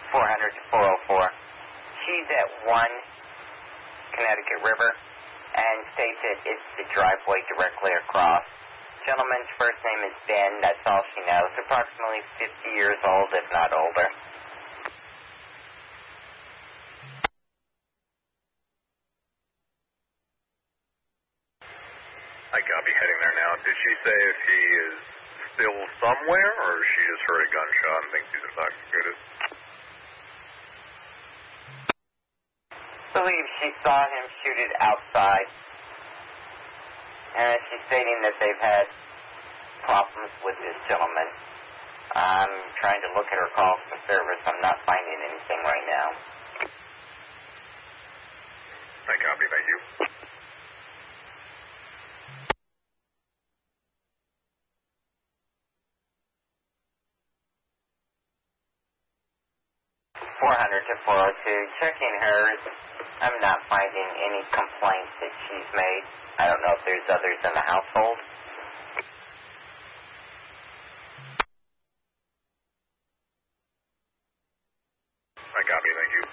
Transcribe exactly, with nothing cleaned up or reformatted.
four hundred to four oh four. She's at one Connecticut River and states that it's the driveway directly across. Gentleman's first name is Ben. That's all she knows. Approximately fifty years old, if not older. I copy, heading there now. Did she say if he is still somewhere, or she just heard a gunshot and thinks he's intoxicated? I believe she saw him shoot it outside. And she's stating that they've had problems with this gentleman. I'm trying to look at her calls for service. I'm not finding anything right now. I copy, thank you. four hundred to four oh two. Checking hers. I'm not finding any complaints that she's made. I don't know if there's others in the household. I copy, thank you.